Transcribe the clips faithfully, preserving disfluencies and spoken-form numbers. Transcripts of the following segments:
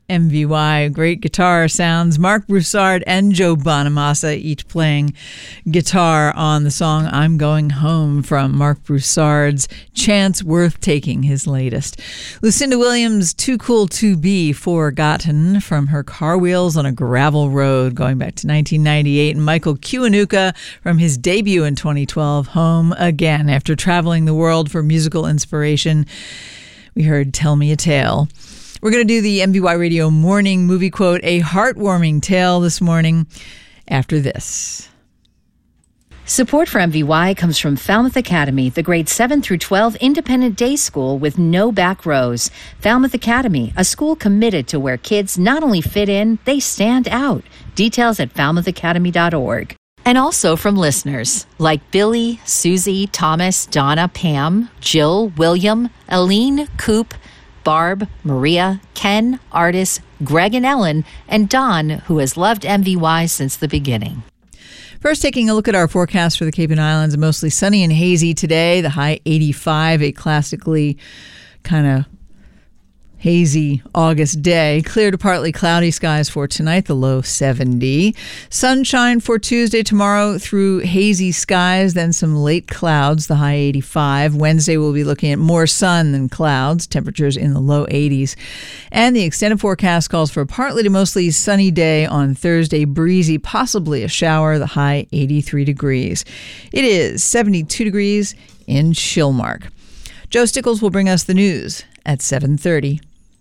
M V Y. Great guitar sounds. Mark Broussard and Joe Bonamassa each playing guitar on the song I'm Going Home from Mark Broussard's Chance Worth Taking, his latest. Lucinda Williams, Too Cool to Be Forgotten from her Car Wheels on a Gravel Road going back to nineteen ninety-eight. And Michael Kiwanuka from his debut in twenty twelve, Home Again. After traveling the world for musical inspiration, we heard Tell Me a Tale. We're going to do the M V Y Radio Morning Movie Quote, a heartwarming tale this morning after this. Support for M V Y comes from Falmouth Academy, the grades seven through twelve independent day school with no back rows. Falmouth Academy, a school committed to where kids not only fit in, they stand out. Details at falmouth academy dot org. And also from listeners like Billy, Susie, Thomas, Donna, Pam, Jill, William, Aline, Coop, Barb, Maria, Ken, Artis, Greg and Ellen, and Don, who has loved M V Y since the beginning. First, taking a look at our forecast for the Cape and Islands, mostly sunny and hazy today. The high eighty-five, a classically kind of hazy August day. Clear to partly cloudy skies for tonight, the low seventy. Sunshine for Tuesday, tomorrow through hazy skies, then some late clouds, the high eighty-five. Wednesday we'll be looking at more sun than clouds, temperatures in the low eighties. And the extended forecast calls for a partly to mostly sunny day on Thursday, breezy, possibly a shower, the high eighty-three degrees. It is seventy-two degrees in Shillmark. Joe Stickles will bring us the news at seven thirty.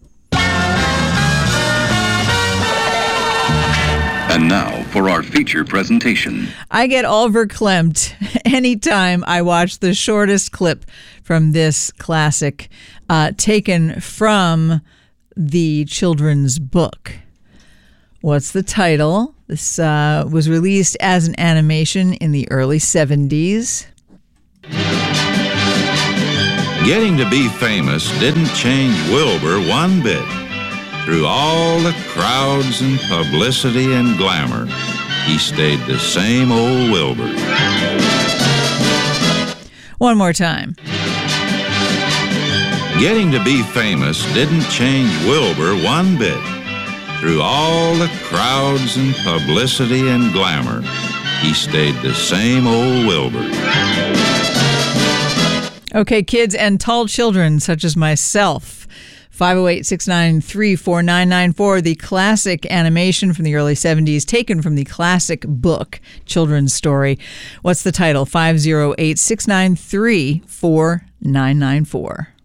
And now for our feature presentation. I get all verklempt anytime I watch the shortest clip from this classic, uh, taken from the children's book. What's the title? This uh, was released as an animation in the early seventies. Getting to be famous didn't change Wilbur one bit. Through all the crowds and publicity and glamour, he stayed the same old Wilbur. One more time. Getting to be famous didn't change Wilbur one bit. Through all the crowds and publicity and glamour, he stayed the same old Wilbur. Okay, kids and tall children such as myself. five oh eight, six nine three, four nine nine four, the classic animation from the early seventies, taken from the classic book, children's story. What's the title? five oh eight, six nine three, four nine nine four.